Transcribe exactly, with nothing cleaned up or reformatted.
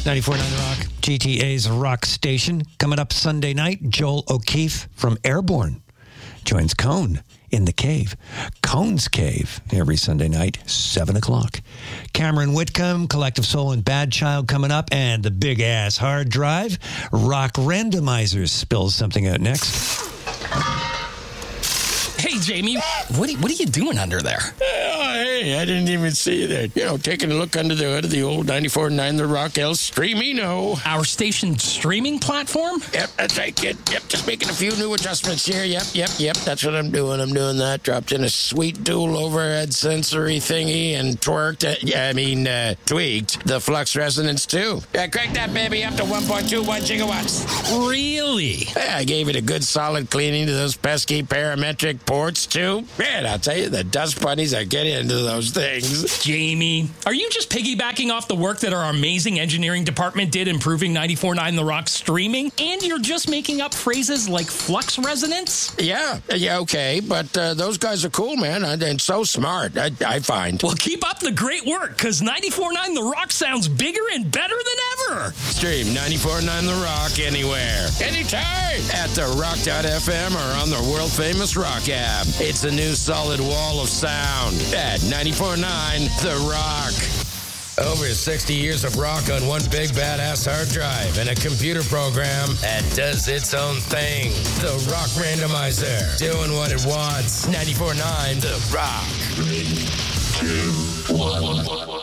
ninety-four point nine The Rock, G T A's rock station. Coming up Sunday night, Joel O'Keefe from Airborne joins Cone in the cave. Cone's Cave, every Sunday night, seven o'clock. Cameron Whitcomb, Collective Soul and Bad Child coming up, and the big-ass hard drive. Rock Randomizers spills something out next. Hey, Jamie, what are, what are you doing under there? Oh, hey, I didn't even see that. You know, taking a look under the hood of the old ninety-four point nine The Rock El Streamino. Our station's streaming platform? Yep, that's right, kid. Yep, just making a few new adjustments here. Yep, yep, yep, that's what I'm doing. I'm doing that. Dropped in a sweet dual overhead sensory thingy and twerked, uh, yeah, I mean, uh, tweaked the flux resonance, too. Yeah, cranked that baby up to one point two one gigawatts. Really? Yeah, I gave it a good solid cleaning to those pesky parametric ports, too. Man, I'll tell you, the dust bunnies are getting into those things. Jamie, are you just piggybacking off the work that our amazing engineering department did improving ninety-four point nine The Rock streaming? And you're just making up phrases like flux resonance? Yeah, yeah, okay, but uh, those guys are cool, man, and, and so smart, I, I find. Well, keep up the great work, because ninety-four point nine The Rock sounds bigger and better than ever. Stream ninety-four point nine The Rock anywhere, anytime, at the rock dot f m or on the world-famous Rock app. It's a new solid wall of sound at ninety-four point nine The Rock. Over sixty years of rock on one big badass hard drive and a computer program that does its own thing. The Rock Randomizer, doing what it wants. ninety-four point nine The Rock. Three, two, one.